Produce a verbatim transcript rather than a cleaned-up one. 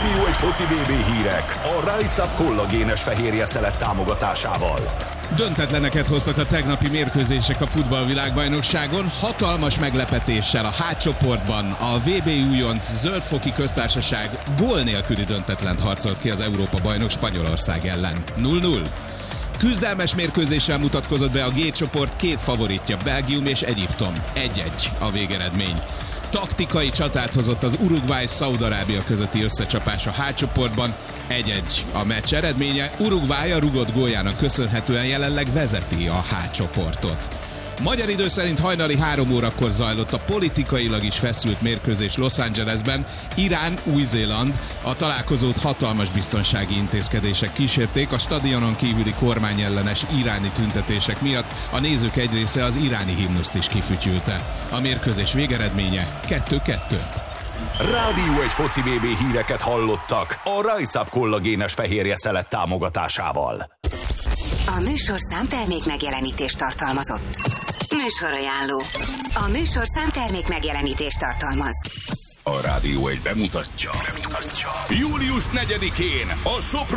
Rádió egy foci bé bé hírek a Rise Up kollagénes fehérje szelet támogatásával. Döntetleneket hoztak a tegnapi mérkőzések a futballvilágbajnokságon. Hatalmas meglepetéssel a H csoportban a vé bé újonc Zöldfoki Köztársaság gól nélküli döntetlent harcolt ki az Európa-bajnok Spanyolország ellen. nulla nulla. Küzdelmes mérkőzéssel mutatkozott be a G csoport két favoritja, Belgium és Egyiptom. egy egy a végeredmény. Taktikai csatát hozott az Uruguay és Szaúd-Arábia közötti összecsapás a H csoportban. egy egy a meccs eredménye. Uruguay a rugott góljának köszönhetően jelenleg vezeti a H csoportot. Magyar idő szerint hajnali három órakor zajlott a politikailag is feszült mérkőzés Los Angelesben. Irán, Új-Zéland. A találkozót hatalmas biztonsági intézkedések kísérték, a stadionon kívüli kormányellenes iráni tüntetések miatt a nézők egy része az iráni himnuszt is kifütyülte. A mérkőzés végeredménye kettő kettő. Rádió egy foci bé bé híreket hallottak a Rise Up kollagénes fehérje szelet támogatásával. A műsorszám termék megjelenítést tartalmazott. Műsorajánló. A műsorszám termék megjelenítést tartalmaz. A Rádió egy bemutatja. bemutatja. július negyedikén a Sopron